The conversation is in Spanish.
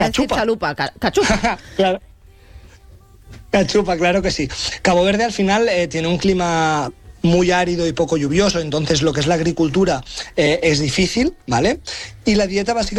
Cachupa. Cachupa. Claro. Cachupa, claro que sí. Cabo Verde al final tiene un clima muy árido y poco lluvioso, entonces lo que es la agricultura es difícil, ¿vale? Y la dieta básicamente